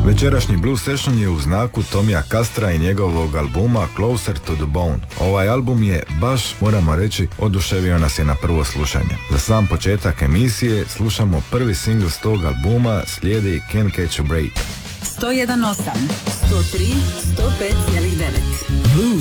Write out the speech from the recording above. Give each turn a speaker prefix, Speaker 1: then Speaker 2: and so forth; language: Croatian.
Speaker 1: Večerašnji Blues Session je u znaku Tomija Castra i njegovog albuma Closer to the Bone. Ovaj album je baš, moramo reći, oduševio nas je na prvo slušanje. Za sam početak emisije slušamo prvi singl s tog albuma, slijedi Can't Catch a Break.
Speaker 2: 101.8, 103, 105,9. Blues